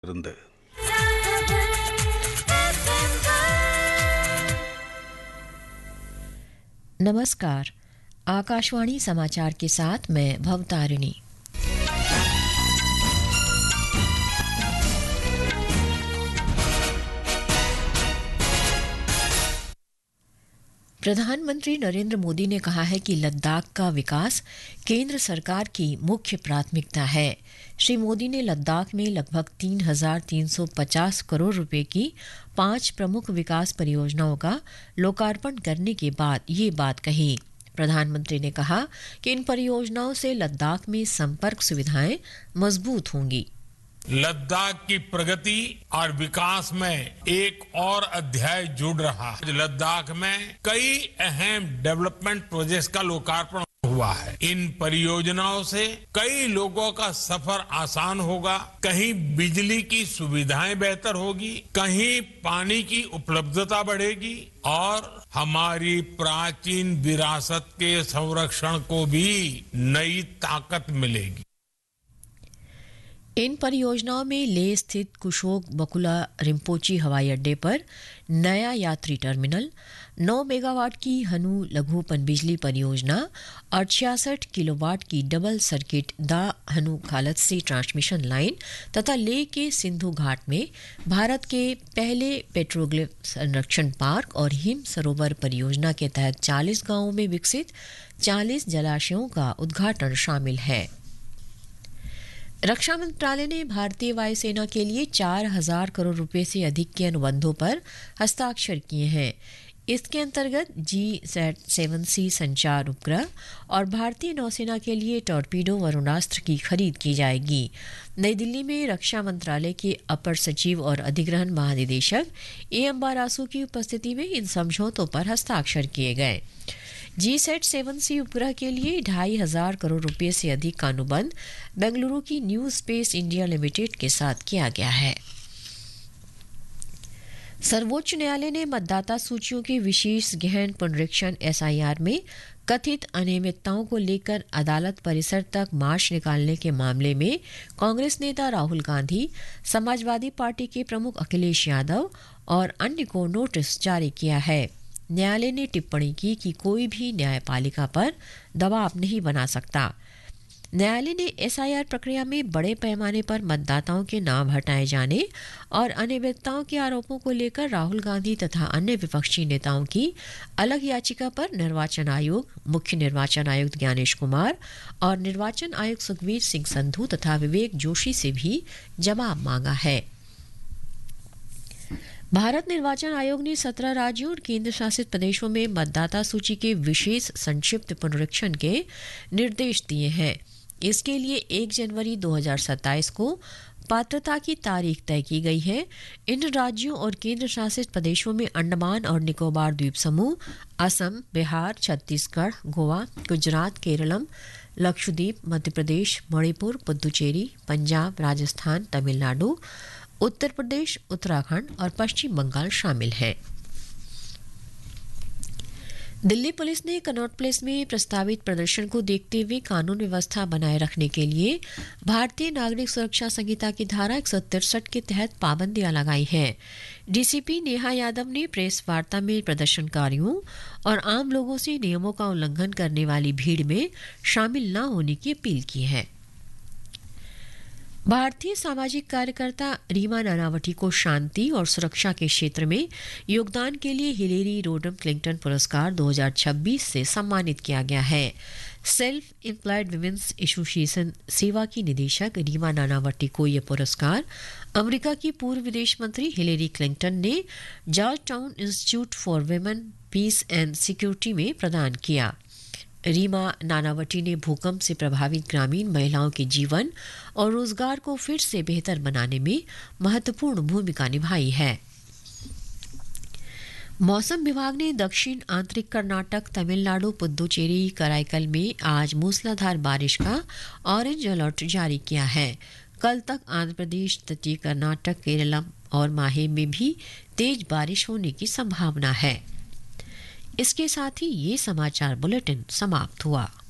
இருந்து नमस्कार। आकाशवाणी समाचार के साथ मैं भवतारिणी। प्रधानमंत्री नरेंद्र मोदी ने कहा है कि लद्दाख का विकास केंद्र सरकार की मुख्य प्राथमिकता है। श्री मोदी ने लद्दाख में लगभग 3,350 करोड़ रुपए की 5 प्रमुख विकास परियोजनाओं का लोकार्पण करने के बाद ये बात कही। प्रधानमंत्री ने कहा कि इन परियोजनाओं से लद्दाख में संपर्क सुविधाएं मजबूत होंगी। लद्दाख की प्रगति और विकास में एक और अध्याय जुड़ रहा है। लद्दाख में कई अहम डेवलपमेंट प्रोजेक्ट्स का लोकार्पण हुआ है। इन परियोजनाओं से कई लोगों का सफर आसान होगा, कहीं बिजली की सुविधाएं बेहतर होगी, कहीं पानी की उपलब्धता बढ़ेगी और हमारी प्राचीन विरासत के संरक्षण को भी नई ताकत मिलेगी। इन परियोजनाओं में लेह स्थित कुशोक बकुला रिम्पोची हवाई अड्डे पर नया यात्री टर्मिनल, 9 मेगावाट की हनु लघु पनबिजली परियोजना और 66 किलोवाट की डबल सर्किट दा हनु खालत्सी ट्रांसमिशन लाइन तथा लेह के सिंधु घाट में भारत के पहले पेट्रोग्लिफ संरक्षण पार्क और हिम सरोवर परियोजना के तहत 40 गांवों में विकसित 40 जलाशयों का उद्घाटन शामिल है। रक्षा मंत्रालय ने भारतीय वायुसेना के लिए 4,000 करोड़ रुपए से अधिक के अनुबंधों पर हस्ताक्षर किए हैं। इसके अंतर्गत G-7C संचार उपग्रह और भारतीय नौसेना के लिए टॉर्पीडो वरुणास्त्र की खरीद की जाएगी। नई दिल्ली में रक्षा मंत्रालय के अपर सचिव और अधिग्रहण महानिदेशक ए अम्बारासू की उपस्थिति में इन समझौतों पर हस्ताक्षर किए गए। G-7C उपग्रह के लिए 2,500 करोड़ रुपए से अधिक का अनुबंध बेंगलुरु की न्यू स्पेस इंडिया लिमिटेड के साथ किया गया है। सर्वोच्च न्यायालय ने मतदाता सूचियों के विशेष गहन पुनरीक्षण SIR में कथित अनियमितताओं को लेकर अदालत परिसर तक मार्च निकालने के मामले में कांग्रेस नेता राहुल गांधी, समाजवादी पार्टी के प्रमुख अखिलेश यादव और अन्य को नोटिस जारी किया है। न्यायालय ने टिप्पणी की कि कोई भी न्यायपालिका पर दबाव नहीं बना सकता। न्यायालय ने SIR प्रक्रिया में बड़े पैमाने पर मतदाताओं के नाम हटाए जाने और अनियमितताओं के आरोपों को लेकर राहुल गांधी तथा अन्य विपक्षी नेताओं की अलग याचिका पर निर्वाचन आयोग, मुख्य निर्वाचन आयुक्त ज्ञानेश कुमार और निर्वाचन आयुक्त सुखबीर सिंह संधू तथा विवेक जोशी से भी जवाब मांगा है। भारत निर्वाचन आयोग ने 17 राज्यों और केंद्र शासित प्रदेशों में मतदाता सूची के विशेष संक्षिप्त पुनरीक्षण के निर्देश दिए हैं। इसके लिए 1 जनवरी 2027 को पात्रता की तारीख तय की गई है। इन राज्यों और केंद्र शासित प्रदेशों में अंडमान और निकोबार द्वीप समूह, असम, बिहार, छत्तीसगढ़, गोवा, गुजरात, केरलम, लक्षद्वीप, मध्य प्रदेश, मणिपुर, पुदुचेरी, पंजाब, राजस्थान, तमिलनाडु, उत्तर प्रदेश, उत्तराखंड और पश्चिम बंगाल शामिल हैं। दिल्ली पुलिस ने कनॉट प्लेस में प्रस्तावित प्रदर्शन को देखते हुए कानून व्यवस्था बनाए रखने के लिए भारतीय नागरिक सुरक्षा संहिता की धारा 163 के तहत पाबंदियां लगाई हैं। डीसीपी नेहा यादव ने प्रेस वार्ता में प्रदर्शनकारियों और आम लोगों से नियमों का उल्लंघन करने वाली भीड़ में शामिल न होने की अपील की है। भारतीय सामाजिक कार्यकर्ता रीमा नानावटी को शांति और सुरक्षा के क्षेत्र में योगदान के लिए हिलेरी रोडम क्लिंटन पुरस्कार 2026 से सम्मानित किया गया है। सेल्फ एम्प्लॉयड विमेंस एसोसिएशन सेवा की निदेशक रीमा नानावटी को यह पुरस्कार अमेरिका की पूर्व विदेश मंत्री हिलेरी क्लिंटन ने George town institute for women piece and security में प्रदान किया। रीमा नानावटी ने भूकंप से प्रभावित ग्रामीण महिलाओं के जीवन और रोजगार को फिर से बेहतर बनाने में महत्वपूर्ण भूमिका निभाई है। मौसम विभाग ने दक्षिण आंतरिक कर्नाटक, तमिलनाडु, पुदुचेरी, कराईकल में आज मूसलाधार बारिश का ऑरेंज अलर्ट जारी किया है। कल तक आंध्र प्रदेश, तटीय कर्नाटक, केरलम और माहे में भी तेज बारिश होने की संभावना है। इसके साथ ही ये समाचार बुलेटिन समाप्त हुआ।